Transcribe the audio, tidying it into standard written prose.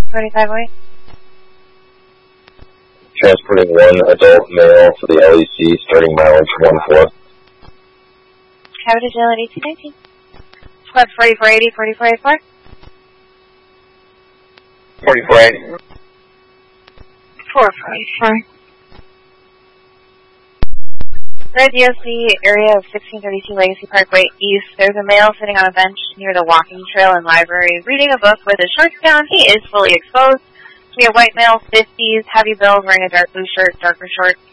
45 weight. Transporting one adult male to the LEC, starting mileage 14. Cabot Agility 219. Squad 4480, 4484. 4480. 4484. Red DOC area of 1632 Legacy Parkway East. There's a male sitting on a bench near the walking trail and library, reading a book with his shorts down. He is fully exposed. We have white male, 50s, heavy build, wearing a dark blue shirt, darker shorts.